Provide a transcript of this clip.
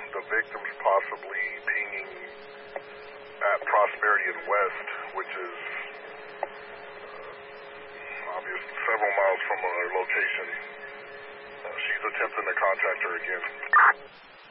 the victims possibly pinging at Prosperity and West, which is obvious several miles from our location. She's attempting to contact her again.